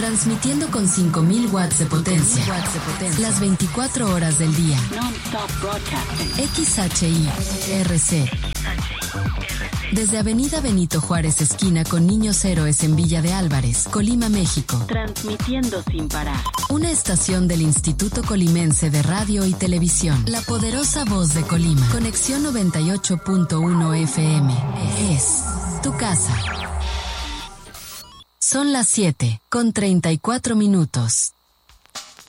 Transmitiendo con 5000 watts de potencia. Las 24 horas del día. XHI-RC. Desde Avenida Benito Juárez, esquina con Niños Héroes en Villa de Álvarez, Colima, México. Transmitiendo sin parar. Una estación del Instituto Colimense de Radio y Televisión. La poderosa voz de Colima. Conexión 98.1 FM. Es tu casa. Son las 7:34.